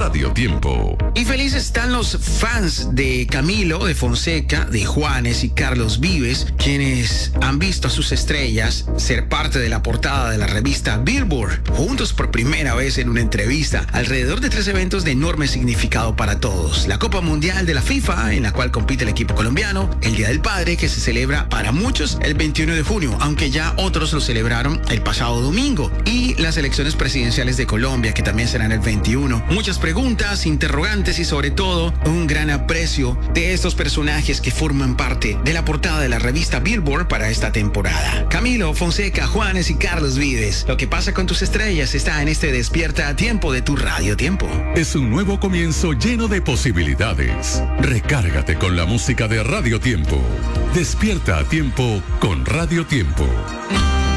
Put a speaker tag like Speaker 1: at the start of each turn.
Speaker 1: Radio Tiempo.
Speaker 2: Y felices están los fans de Camilo, de Fonseca, de Juanes y Carlos Vives, quienes han visto a sus estrellas ser parte de la portada de la revista Billboard, juntos por primera vez en una entrevista, alrededor de 3 eventos de enorme significado para todos. La Copa Mundial de la FIFA, en la cual compite el equipo colombiano, el Día del Padre, que se celebra para muchos el 21 de junio, aunque ya otros lo celebraron el pasado domingo, y las elecciones presidenciales de Colombia, que también serán el 21. Muchas preguntas, interrogantes y sobre todo un gran aprecio de estos personajes que forman parte de la portada de la revista Billboard para esta temporada. Camilo, Fonseca, Juanes y Carlos Vives. Lo que pasa con tus estrellas está en este Despierta a Tiempo de tu Radio Tiempo.
Speaker 1: Es un nuevo comienzo lleno de posibilidades. Recárgate con la música de Radio Tiempo. Despierta a Tiempo con Radio Tiempo.